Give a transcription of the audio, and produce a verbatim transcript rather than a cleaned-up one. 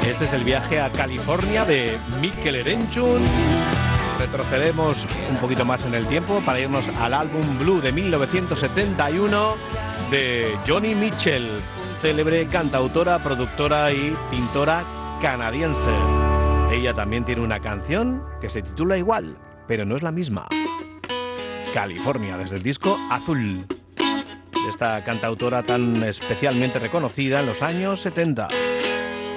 Este es el viaje a California de Mikel Erenchun. Retrocedemos un poquito más en el tiempo para irnos al álbum Blue de mil novecientos setenta y uno de Joni Mitchell, célebre cantautora, productora y pintora canadiense. Ella también tiene una canción que se titula igual, pero no es la misma. California, desde el disco Azul, de esta cantautora tan especialmente reconocida en los años setenta.